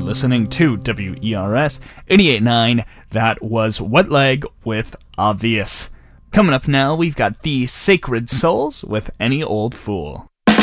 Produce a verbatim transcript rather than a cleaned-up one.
listening to W E R S eighty-eight point nine. That was Wet Leg with Obvious. Coming up now, we've got The Sacred Souls with Any Old Fool.